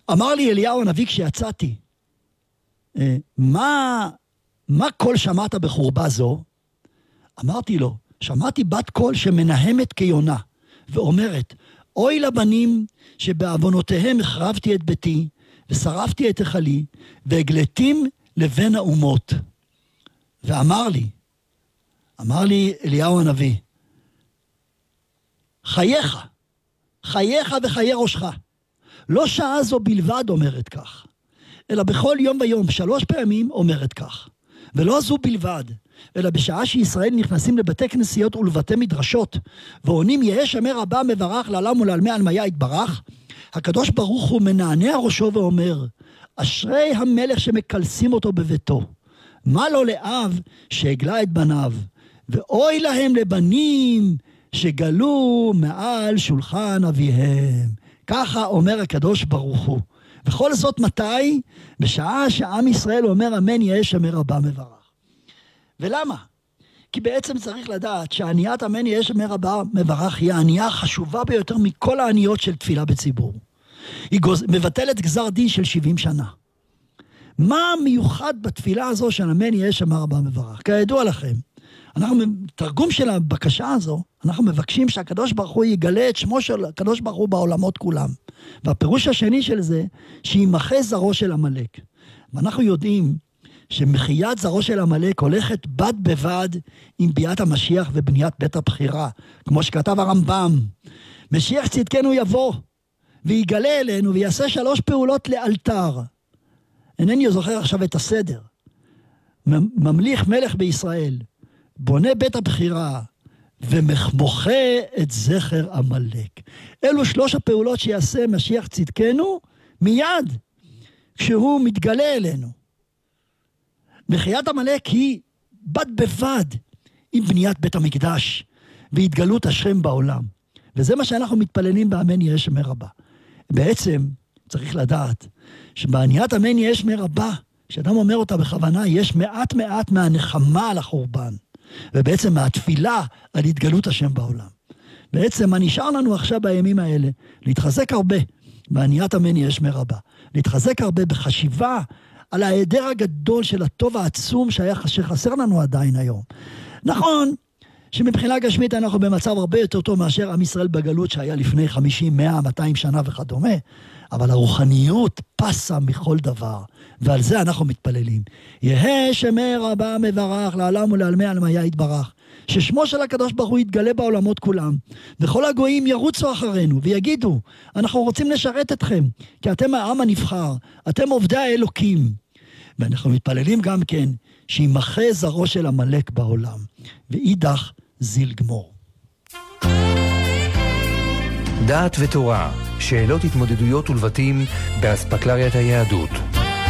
אמר לי אליהו הנביא כשיצאתי, מה קול שמעת בחורבה זו? אמרתי לו, שמעתי בת קול שמנהמת כיונה, ואומרת, אוי לבנים שבעוונותיהם החרבתי את ביתי, ושרפתי את היכלי, והגלתים לבין האומות. ואמר לי אליהו הנביא, חייך וחיי ראשך. לא שעה זו בלבד אומרת כך, אלא בכל יום ויום 3 פעמים אומרת כך. ולא זו בלבד, אלא בשעה שישראל נכנסים לבתי כנסיות ולבתי מדרשות, ועונים יהא שמר הבא מברך לעולם ולעלמי עלמיה יתברך, הקדוש ברוך הוא מנענע ראשו ואומר, אשרי המלך שמקלסים אותו בביתו. מה לו לאב שהגלה את בניו, ואוי להם לבנים שגלו מעל שולחן אביהם. ככה אומר הקדוש ברוך הוא. וכל זאת מתי? בשעה שעם ישראל אומר אמן יהא שמר הבא מברך. ולמה? כי בעצם צריך לדעת שהעניית אמן יהא שמר הבא מברך היא הענייה החשובה ביותר מכל העניות של תפילה בציבור. היא מבטלת גזר דין של 70 שנה. מה מיוחד בתפילה הזו של אמן יהא שמר הבא מברך? כידוע לכם, תרגום של הבקשה הזו, אנחנו מבקשים שהקדוש ברוך הוא יגלה את שמו של הקדוש ברוך הוא בעולמות כולם. והפירוש השני של זה, שימחה זרעו של עמלק. ואנחנו יודעים שמחיית זרעו של עמלק הולכת בד בבד עם ביאת המשיח ובניית בית הבחירה. כמו שכתב הרמב"ם, משיח צדקנו יבוא, ויגלה אלינו ויעשה 3 פעולות לאלתר. אינני זוכר עכשיו את הסדר. ממליך מלך בישראל, בונה בית הבחירה, ומוחה את זכר עמלק. אלו 3 הפעולות שיעשה משיח צדקנו מיד כשהוא מתגלה אלינו. מחיית עמלק היא בד בבד עם בניית בית המקדש והתגלות השם בעולם. וזה מה שאנחנו מתפללים באמן יהא שמר הבא. בעצם צריך לדעת שבעניית אמן יהא שמר הבא, כשאדם אומר אותה בכוונה, יש מעט מהנחמה על החורבן. ובעצם מהתפילה על התגלות השם בעולם. בעצם מה נשאר לנו עכשיו בימים האלה? להתחזק הרבה בעניית אמן יהא שמר הבא. להתחזק הרבה בחשיבה על ההיעדר הגדול של הטוב העצום שחסר לנו עדיין היום. נכון שמבחינה גשמית אנחנו במצב הרבה יותר טוב מאשר עם ישראל בגלות שהיה לפני 50, 100, 200 שנה וכדומה, אבל הרוחניות פסה מכל דבר, ועל זה אנחנו מתפללים. יהא שמר הבא מברך לעולם ולעלמי עלמיה יתברך, ששמו של הקדוש ברוך הוא יתגלה בעולמות כולם, וכל הגויים ירוצו אחרינו ויגידו, אנחנו רוצים לשרת אתכם, כי אתם העם הנבחר, אתם עובדי האלוקים. ואנחנו מתפללים גם כן, שימחה זרעו של עמלק בעולם, ואידך זיל גמור. דעת ותורה, שאלות התמודדויות ולבטים באספקלריית היהדות.